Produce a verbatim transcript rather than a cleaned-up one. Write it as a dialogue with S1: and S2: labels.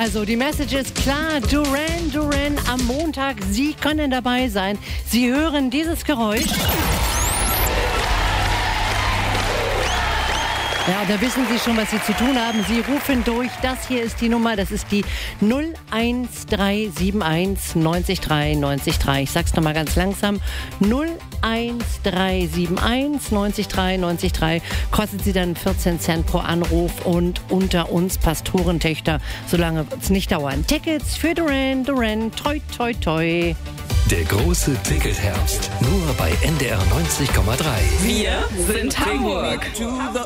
S1: Also die Message ist klar, Duran Duran am Montag, Sie können dabei sein. Sie hören dieses Geräusch. Ja, da wissen Sie schon, was Sie zu tun haben. Sie rufen durch. Das hier ist die Nummer. Das ist die null eins drei sieben eins neun drei neun drei. Ich sag's nochmal ganz langsam. null eins drei sieben eins neun drei neun drei. Kostet Sie dann vierzehn Cent pro Anruf. Und unter uns Pastorentöchter, so lange wird's nicht dauern. Tickets für Duran Duran. Toi, toi, toi.
S2: Der große Ticketherbst. Nur bei N D R neunzig Komma drei.
S3: Wir sind Hamburg.